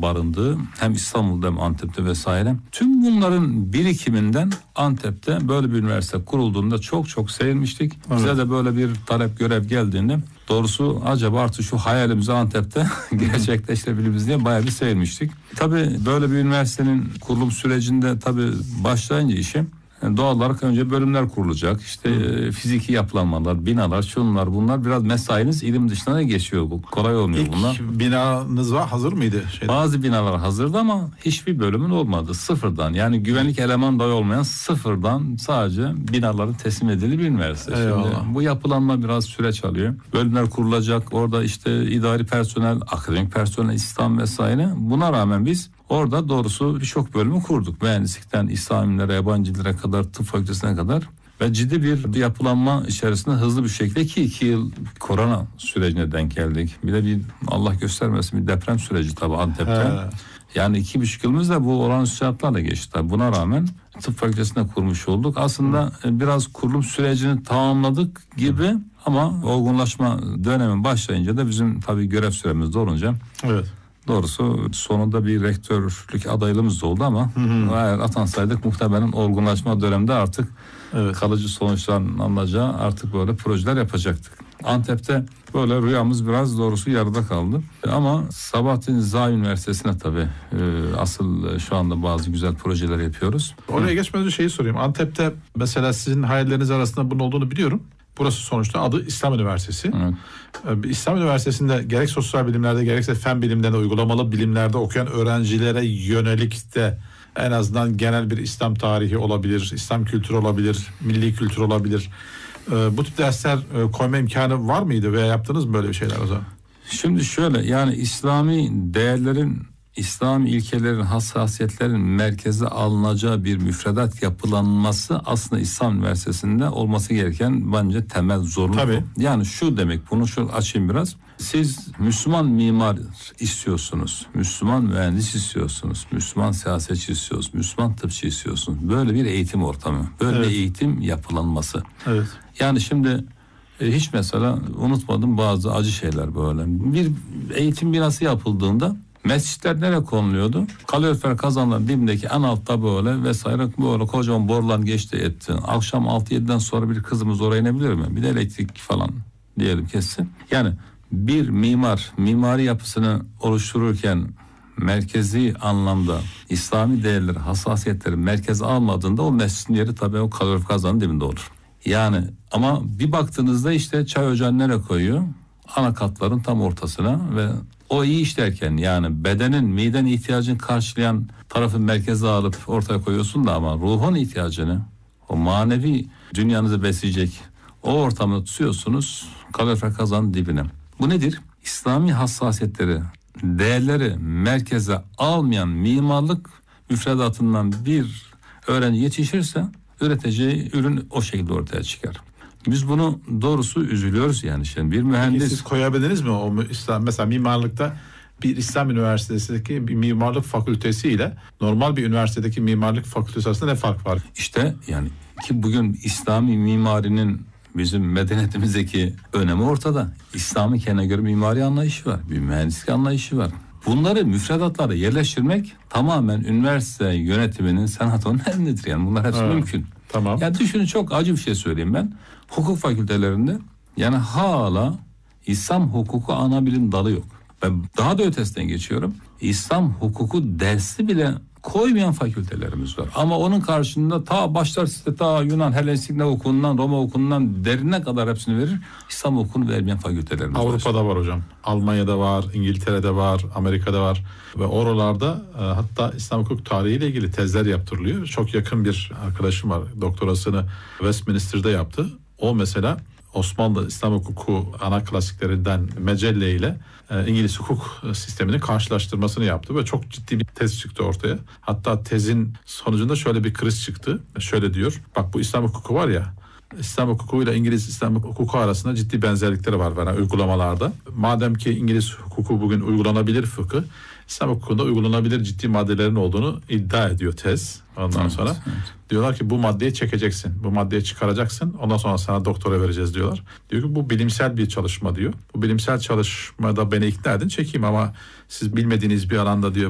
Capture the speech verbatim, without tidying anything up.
barındığı hem İstanbul'da hem Antep'te vesaire. Tüm bunların birikiminden Antep'te böyle bir üniversite kurulduğunda çok çok sevinmiştik. Evet. Bize de böyle bir talep görev geldiğinde doğrusu acaba artık şu hayalimizi Antep'te gerçekleştirebiliriz diye bayağı bir sevinmiştik. Tabii böyle bir üniversitenin kurulum sürecinde tabii başlayınca işe doğal olarak önce bölümler kurulacak. İşte e, fiziki yapılanmalar, binalar, şunlar bunlar biraz mesainiz ilim dışına geçiyor. Bu kolay olmuyor İlk bunlar. binanız var, hazır mıydı? Şeyde? Bazı binalar hazırdı ama hiçbir bölümün olmadı. Sıfırdan, yani güvenlik eleman dahi olmayan sıfırdan sadece binaların teslim edildiği bir üniversite. Şimdi bu yapılanma biraz süreç alıyor. Bölümler kurulacak. Orada işte idari personel, akademik personel, istihdam vesaire. Buna rağmen biz orada doğrusu birçok bölümü kurduk. Mühendislikten İslamilere, yabancı dillere kadar, tıp fakültesine kadar ve ciddi bir yapılanma içerisinde hızlı bir şekilde ki iki yıl korona sürecine denk geldik. Bir de bir Allah göstermesin bir deprem süreci tabii Antep'te. He. Yani iki buçuk yılımız da bu olağanüstü şartlarla geçti. Buna rağmen tıp fakültesinde kurmuş olduk. Aslında Hı. biraz kurulum sürecini tamamladık gibi Hı. ama olgunlaşma dönemi başlayınca da bizim tabii görev süremiz dolunca evet. Doğrusu sonunda bir rektörlük adaylığımız da oldu ama hı hı. eğer atansaydık muhtemelen olgunlaşma döneminde artık evet. kalıcı sonuçların alınacağı artık böyle projeler yapacaktık. Antep'te böyle rüyamız biraz doğrusu yarıda kaldı. Ama Sabahattin Zaim Üniversitesi'ne tabii e, asıl şu anda bazı güzel projeler yapıyoruz. Oraya hı. geçmeden önce şeyi sorayım. Antep'te mesela sizin hayalleriniz arasında bunun olduğunu biliyorum. Burası sonuçta adı İslam Üniversitesi. Evet. İslam Üniversitesi'nde gerek sosyal bilimlerde gerekse fen bilimlerinde, uygulamalı bilimlerde okuyan öğrencilere yönelik de en azından genel bir İslam tarihi olabilir, İslam kültürü olabilir, milli kültür olabilir. Bu tip dersler koyma imkanı var mıydı veya yaptınız mı böyle bir şeyler o zaman? Şimdi şöyle, yani İslami değerlerin, İslami ilkelerin, hassasiyetlerin merkeze alınacağı bir müfredat yapılanması aslında İslam Üniversitesi'nde olması gereken bence temel zorunlu. Tabii. Yani şu demek, bunu şu açayım biraz. Siz Müslüman mimar istiyorsunuz, Müslüman mühendis istiyorsunuz, Müslüman siyasetçi istiyorsunuz, Müslüman tıpçı istiyorsunuz. Böyle bir eğitim ortamı, böyle evet. bir eğitim yapılanması. Evet. Yani şimdi hiç mesela unutmadım bazı acı şeyler böyle. Bir eğitim binası yapıldığında mescitler nereye konuluyordu? Kalorifer kazanların dibindeki en altta böyle vesaire böyle kocaman borular geçti etti. Akşam altı yediden sonra bir kızımız oraya inebilir mi? Bir de elektrik falan diyelim kessin. Yani bir mimar mimari yapısını oluştururken merkezi anlamda İslami değerleri, hassasiyetleri merkeze almadığında o mescidin yeri tabii o kalorifer kazanın dibinde olur. Yani ama bir baktığınızda işte çay ocağını nereye koyuyor? Ana katların tam ortasına ve o iyi işlerken yani bedenin, miden ihtiyacını karşılayan tarafı merkeze alıp ortaya koyuyorsun da ama ruhun ihtiyacını, o manevi dünyanızı besleyecek o ortamda tutuyorsunuz kalorifer kazanın dibine. Bu nedir? İslami hassasiyetleri, değerleri merkeze almayan mimarlık müfredatından bir öğrenci yetişirse üreteceği ürün o şekilde ortaya çıkar. Biz bunu doğrusu üzülüyoruz yani. Şimdi bir mühendis... Peki siz koyabildiniz mi o İslam, mesela mimarlıkta bir İslam Üniversitesi'ndeki bir mimarlık fakültesi ile normal bir üniversitedeki mimarlık fakültesi arasında ne fark var? İşte yani ki bugün İslami mimarinin bizim medeniyetimizdeki önemi ortada. İslami kendine göre mimari anlayışı var, bir mühendislik anlayışı var. Bunları müfredatlara yerleştirmek tamamen üniversite yönetiminin, senatının elindedir yani. Bunlar hepsi evet. mümkün. Tamam. Ya düşünün, çok acı bir şey söyleyeyim ben. Hukuk fakültelerinde yani hala İslam hukuku ana bilim dalı yok. Ben daha da ötesinden geçiyorum. İslam hukuku dersi bile koymayan fakültelerimiz var. Ama onun karşında ta başlar size ta Yunan Helenistik hukukundan, Roma hukukundan derine kadar hepsini verir. İslam hukukunu vermeyen fakültelerimiz var. Avrupa'da var hocam. Almanya'da var, İngiltere'de var, Amerika'da var. Ve oralarda e, hatta İslam hukuk tarihiyle ilgili tezler yaptırılıyor. Çok yakın bir arkadaşım var. Doktorasını Westminster'da yaptı. O mesela Osmanlı İslam hukuku ana klasiklerinden Mecelle ile e, İngiliz hukuk sisteminin karşılaştırmasını yaptı ve çok ciddi bir tez çıktı ortaya. Hatta tezin sonucunda şöyle bir kriz çıktı. Şöyle diyor. Bak bu İslam hukuku var ya, İslam hukukuyla İngiliz İslam hukuku arasında ciddi benzerlikleri var yani uygulamalarda. Madem ki İngiliz hukuku bugün uygulanabilir fıkıh, İslam hukukunda uygulanabilir ciddi maddelerin olduğunu iddia ediyor tez. Ondan evet, sonra evet. diyorlar ki bu maddeyi çekeceksin, bu maddeyi çıkaracaksın, ondan sonra sana doktora vereceğiz diyorlar. Diyor ki bu bilimsel bir çalışma diyor. Bu bilimsel çalışmada beni ikna edin, çekeyim ama siz bilmediğiniz bir alanda diyor